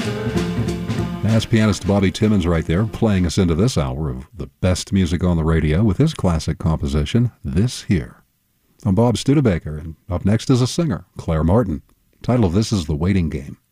That's pianist Bobby Timmons right there, playing us into this hour of the best music on the radio with his classic composition, This Here. I'm Bob Studebaker, and up next is a singer, Claire Martin. The title of this is The Waiting Game.